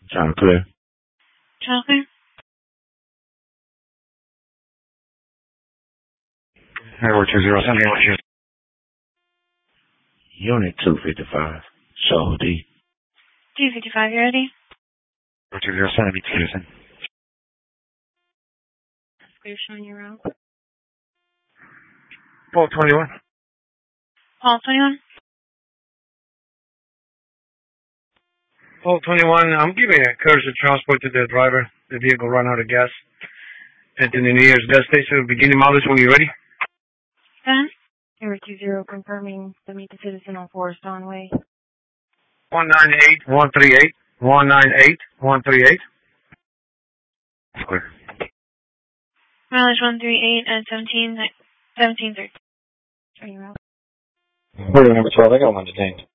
Sound clear? Sound clear? Airway 207. Unit 255. So D. 255, you ready? 207, be citizen. Clear, showing your route. Paul 21. Paul 21? Paul 21, I'm giving a courtesy transport to the driver. The vehicle ran out of gas. And to the nearest gas station, beginning mileage when you're ready. Then? Airway 20, confirming to meet the citizen on Forest On Way. 198-138. 198-138. Clear. Mileage 138 at 1730. Showing your route. Order number 12, I got one detained.